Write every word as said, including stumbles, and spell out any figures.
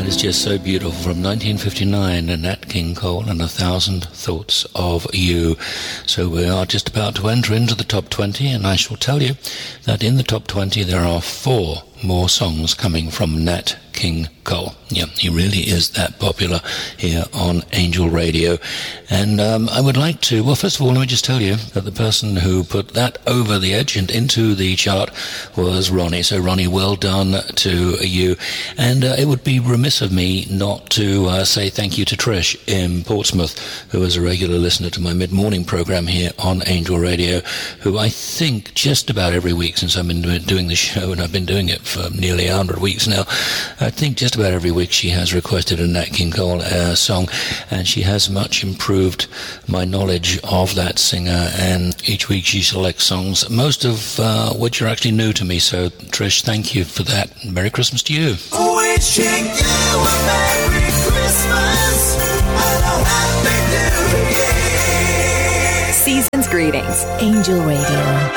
is just so beautiful. From nineteen fifty-nine, and Nat King Cole and A Thousand Thoughts of You. So we are just about to enter into the top twenty, and I shall tell you that in the top twenty there are four more songs coming from Nat King Cole. Yeah, he really is that popular here on Angel Radio. And um, I would like to, well, first of all, let me just tell you that the person who put that over the edge and into the chart was Ronnie. So, Ronnie, well done to you. And uh, it would be remiss of me not to uh, say thank you to Trish in Portsmouth, who is a regular listener to my mid-morning program here on Angel Radio, who I think just about every week since I've been doing the show, and I've been doing it for nearly one hundred weeks now, I think just about every week she has requested a Nat King Cole uh, song, and she has much improved my knowledge of that singer, and each week she selects songs, most of uh, which are actually new to me. So, Trish, thank you for that. Merry Christmas to you. Wishing you a Merry Christmas and a Happy New Year. Season's greetings, Angel Radio.